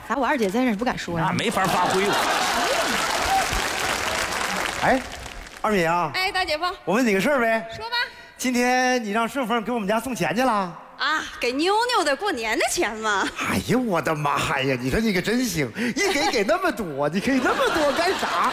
咋我二姐在这不敢说呀？ 那没法发挥我。 哎，二敏啊， 哎，大姐夫， 我问你个事儿呗。 说吧。 今天你让顺丰给我们家送钱去了？ 啊，给妞妞的过年的钱嘛。 哎呀，我的妈呀！你说你可真行，一给那么多，你给那么多干啥？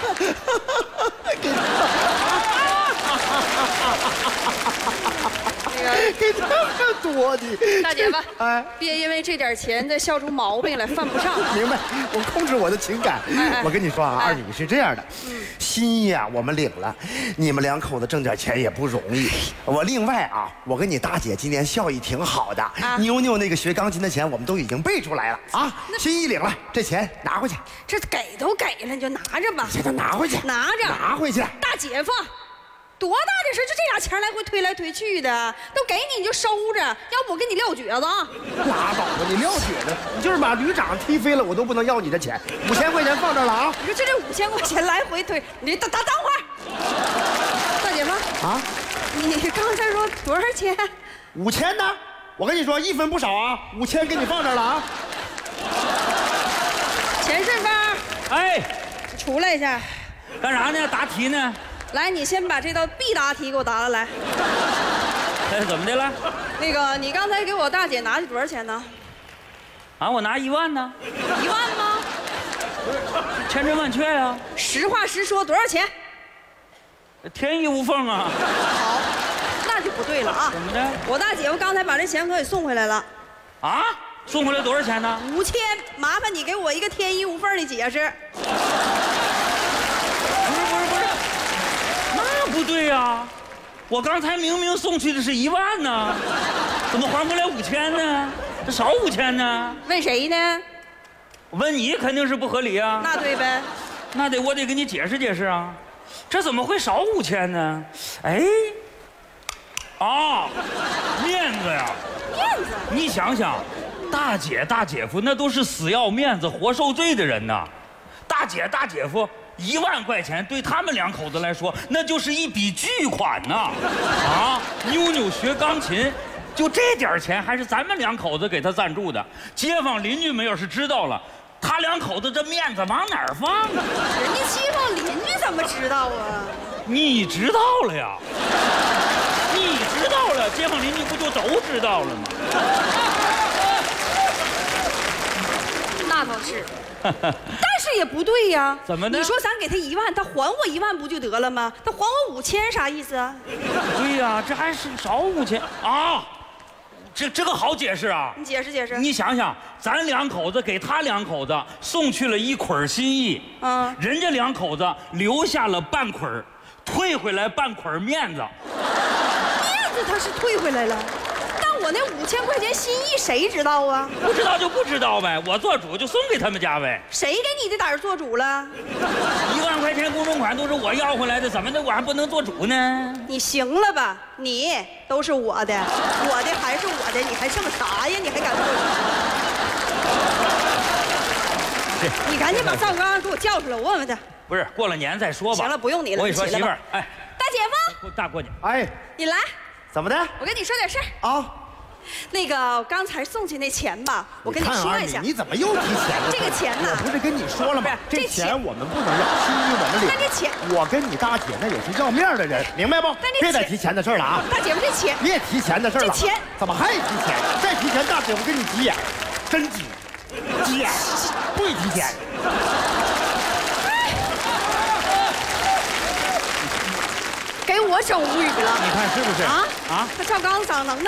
给那么多的， 大姐夫， 哎， 别因为这点钱再笑出毛病来，犯不上。 明白，我控制我的情感。我跟你说啊，二女是这样的，心意啊我们领了，你们两口子挣点钱也不容易。我另外啊，我跟你大姐今年效益挺好的，妞妞那个学钢琴的钱我们都已经备出来了啊，心意领了，这钱拿回去。 这给都给了，你就拿着吧。 这都拿回去， 拿着， 拿回去。 大姐夫。多大的事，就这俩钱来回推来推去的，都给你就收着，要不我给你撂蹶子啊！ 拉倒吧，你撂蹶子，你就是把旅长踢飞了，我都不能要你的钱。5000块钱放这了啊！ 你说这5000块钱来回推，你等会儿，大姐夫啊，你刚才说多少钱 ？5000呢？我跟你说，一分不少啊，5000给你放这了啊！ 钱顺丰， 哎， 出来一下， 干啥呢？答题呢？ 来，你先把这道必答题给我答了来。 怎么的了？ 那个，你刚才给我大姐拿的多少钱呢？ 啊，我拿1万呢。 1万吗？ 千真万确呀。 实话实说，多少钱？ 天衣无缝啊。 好，那就不对了啊。 怎么的？ 我大姐夫刚才把这钱可给送回来了。 啊？送回来多少钱呢 ？5000，麻烦你给我一个天衣无缝的解释。 不对呀，我刚才明明送去的是1万呢，怎么还回来5000呢？这少5000呢？ 问谁呢？ 我问你肯定是不合理啊。 那对呗。 那我得给你解释解释啊，这怎么会少5000呢？哎，啊，面子呀！ 面子？ 你想想，大姐大姐夫那都是死要面子活受罪的人呐，大姐大姐夫。1万块钱对他们两口子来说，那就是一笔巨款呐！啊，妞妞学钢琴，就这点钱还是咱们两口子给他赞助的。街坊邻居们要是知道了，他两口子这面子往哪儿放啊？ 人家街坊邻居怎么知道啊？ 你知道了呀？你知道了，街坊邻居不就都知道了吗？ 那倒是。但是也不对呀， 怎么呢？ 你说咱给他1万，他还我1万不就得了吗？他还我5000啥意思啊？ 对呀，这还是少5000啊！这个好解释啊！ 你解释解释。 你想想，咱两口子给他两口子送去了1捆心意，人家两口子留下了半捆，退回来半捆面子。 面子他是退回来了。我那5000块钱心意谁知道啊？ 不知道就不知道呗，我做主就送给他们家呗。 谁给你的胆儿做主了 ？1万块钱公证款都是我要回来的，怎么的我还不能做主呢？ 你行了吧？你都是我的，我的还是我的，你还剩啥呀？你还敢做主？你赶紧把赵刚给我叫出来，我问问他。 不是，过了年再说吧。 行了，不用你了。 我跟你说，媳妇儿，哎， 大姐夫， 大过年， 哎， 你来。 怎么的？ 我跟你说点事儿啊。 那个刚才送去那钱吧，我跟你说一下。 你怎么又提钱了？ 这个钱呢？ 我不是跟你说了吗？这钱我们不能要，心意我们领。 但这钱， 我跟你大姐那也是要面的人，明白不？别再提钱的事了啊！ 大姐夫，这钱别提钱的事了。 这钱怎么还提钱？再提钱，大姐夫跟你急眼，真急，急眼，不许提钱。 给我整无语了， 你看是不是？ 啊！他赵刚长能耐。